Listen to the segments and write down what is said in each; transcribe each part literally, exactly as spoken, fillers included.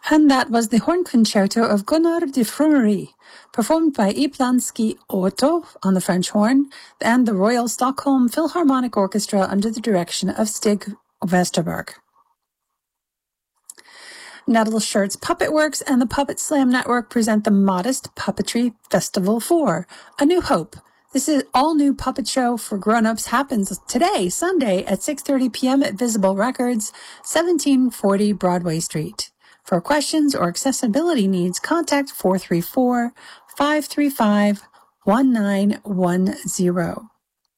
And that was the horn concerto of Gunnar de Frumery, performed by Iplanski Otto on the French horn and the Royal Stockholm Philharmonic Orchestra under the direction of Stig Westerberg. Nettle Shirts Puppet Works and the Puppet Slam Network present the Modest Puppetry Festival four, A New Hope. This is all-new puppet show for grown-ups happens today, Sunday, at six thirty p.m. at Visible Records, seventeen forty Broadway Street. For questions or accessibility needs, contact four three four, five three five, one nine one zero.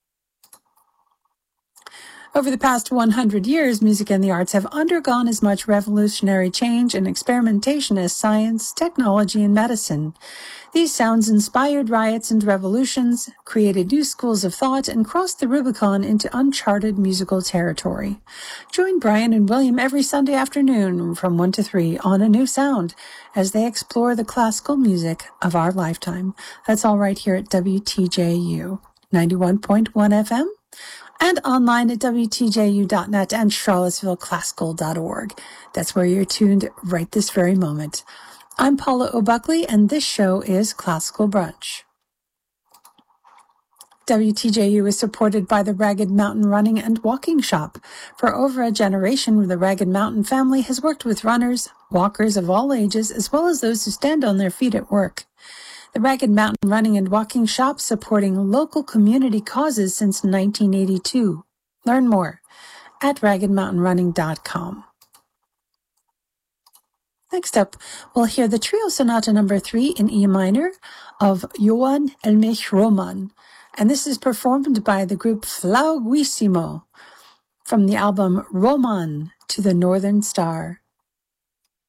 Over the past one hundred years, music and the arts have undergone as much revolutionary change and experimentation as science, technology, and medicine. These sounds inspired riots and revolutions, created new schools of thought, and crossed the Rubicon into uncharted musical territory. Join Brian and William every Sunday afternoon from one to three on A New Sound as they explore the classical music of our lifetime. That's all right here at W T J U ninety-one point one F M. And online at W T J U dot net and Charlottesville Classical dot org. That's where you're tuned right this very moment. I'm Paula O'Buckley, and this show is Classical Brunch. W T J U is supported by the Ragged Mountain Running and Walking Shop. For over a generation, the Ragged Mountain family has worked with runners, walkers of all ages, as well as those who stand on their feet at work. The Ragged Mountain Running and Walking Shop supporting local community causes since nineteen eighty-two. Learn more at ragged mountain running dot com. Next up, we'll hear the Trio Sonata number three in E minor of Johann Elmich Roman, and this is performed by the group Flauguissimo from the album Roman to the Northern Star.